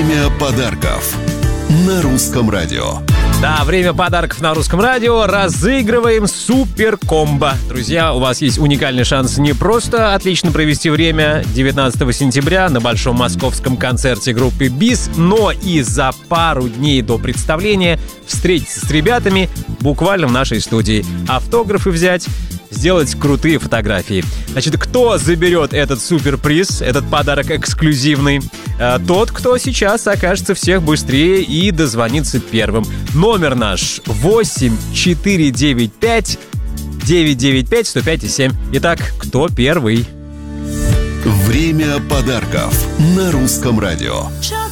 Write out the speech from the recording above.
Время подарков на Русском радио. Да, время подарков на Русском радио. Разыгрываем супер комбо. Друзья, у вас есть уникальный шанс не просто отлично провести время 19 сентября на большом московском концерте группы БИС, но и за пару дней до представления встретиться с ребятами буквально в нашей студии. Автографы взять, сделать крутые фотографии. Значит, кто заберет этот суперприз, этот подарок эксклюзивный? Тот, кто сейчас окажется всех быстрее и дозвонится первым. Номер наш 8495 995 105 7. Итак, кто первый? Время подарков на Русском радио.